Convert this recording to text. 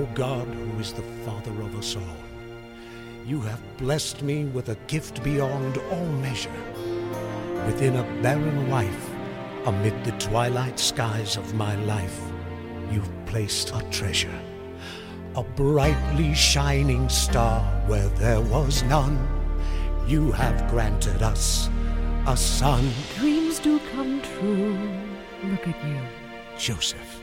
O God, who is the Father of us all, you have blessed me with a gift beyond all measure. Within a barren life, amid the twilight skies of my life, you've placed a treasure, a brightly shining star where there was none. You have granted us a son. Dreams do come true. Look at you. Joseph.